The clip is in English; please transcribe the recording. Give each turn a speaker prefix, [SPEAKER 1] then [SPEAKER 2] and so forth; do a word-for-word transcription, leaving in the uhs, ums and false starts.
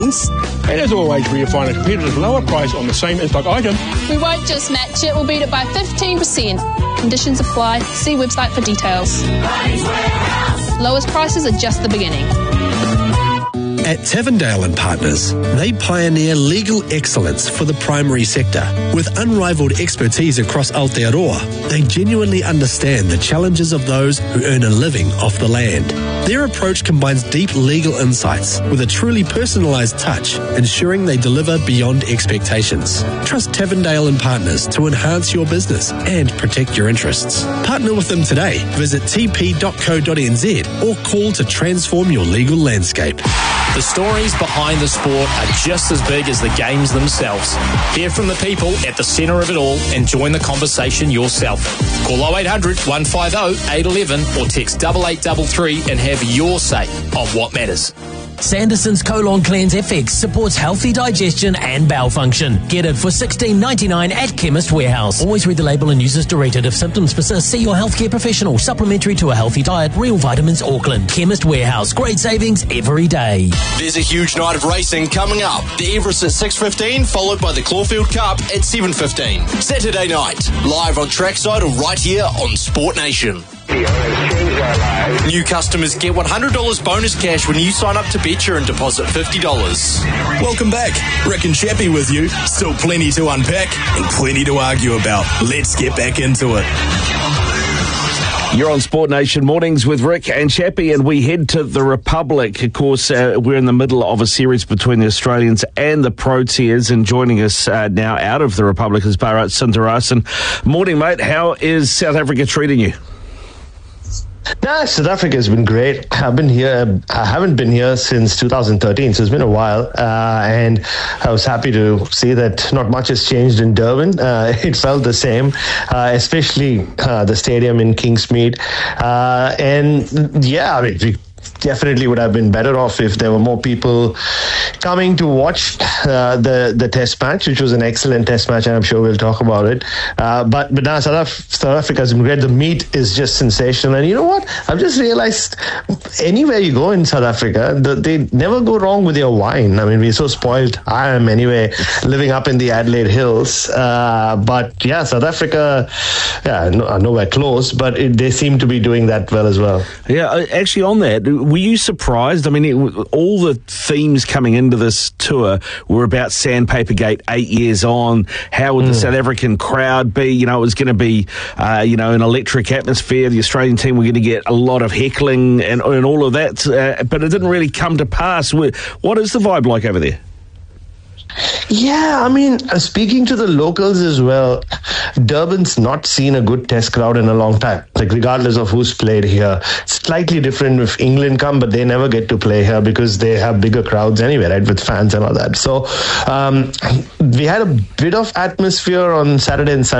[SPEAKER 1] And as always, where you find a competitive lower price on the same in-stock item.
[SPEAKER 2] We won't just match it, we'll beat it by fifteen percent. Conditions apply. See website for details. Lowest prices are just the beginning.
[SPEAKER 3] At Tavendale and Partners, they pioneer legal excellence for the primary sector. With unrivaled expertise across Aotearoa, they genuinely understand the challenges of those who earn a living off the land. Their approach combines deep legal insights with a truly personalised touch, ensuring they deliver beyond expectations. Trust Tavendale and Partners to enhance your business and protect your interests. Partner with them today. Visit t p dot co dot n z or call to transform your legal landscape.
[SPEAKER 4] The stories behind the sport are just as big as the games themselves. Hear from the people at the centre of it all and join the conversation yourself. Call oh eight hundred, one five oh, eight one one or text eight eight three three and have your say on what matters.
[SPEAKER 5] Sanderson's Colon Cleanse F X supports healthy digestion and bowel function. Get it for sixteen ninety-nine at Chemist Warehouse. Always read the label and use as directed. If symptoms persist, see your healthcare professional. Supplementary to a healthy diet. Real Vitamins Auckland. Chemist Warehouse. Great savings every day.
[SPEAKER 6] There's a huge night of racing coming up. The Everest at six fifteen, followed by the Caulfield Cup at seven fifteen. Saturday night, live on Trackside or right here on Sport Nation. New customers get one hundred dollars bonus cash when you sign up to Betcha and deposit fifty dollars.
[SPEAKER 7] Welcome back. Rick and Chappie with you. Still plenty to unpack and plenty to argue about. Let's get back into it.
[SPEAKER 8] You're on Sport Nation Mornings with Rick and Chappie, and we head to the Republic. Of course, uh, we're in the middle of a series between the Australians and the Proteas, and joining us uh, now out of the Republic is Bharat Sundaresan. Morning, mate. How is South Africa treating you?
[SPEAKER 9] Nah, South Africa has been great. I've been here. I haven't been here since two thousand thirteen, so it's been a while. Uh, and I was happy to see that not much has changed in Durban. Uh, it felt the same, uh, especially uh, the stadium in Kingsmead. Uh, and yeah, I mean, we definitely would have been better off if there were more people coming to watch uh, the the test match, which was an excellent test match, and I'm sure we'll talk about it. Uh, but but now South, Af- South Africa has been great. The meat is just sensational, and you know what? I've just realized anywhere you go in South Africa, the, they never go wrong with your wine. I mean, we're so spoiled. I am anyway, living up in the Adelaide Hills. Uh, but yeah, South Africa, yeah, no, nowhere close, but it, they seem to be doing that well as well.
[SPEAKER 8] Yeah, actually, on that, were you surprised? I mean, it, all the themes coming into this tour were about Sandpapergate eight years on. How would the mm. South African crowd be? You know, it was going to be, uh, you know, an electric atmosphere. The Australian team were going to get a lot of heckling and, and all of that, uh, but it didn't really come to pass. What is the vibe like over there?
[SPEAKER 9] Yeah, I mean, uh, speaking to the locals as well, Durban's not seen a good test crowd in a long time, like regardless of who's played here. Slightly different if England come, but they never get to play here because they have bigger crowds anyway, right, with fans and all that. So um, we had a bit of atmosphere on Saturday and Sunday.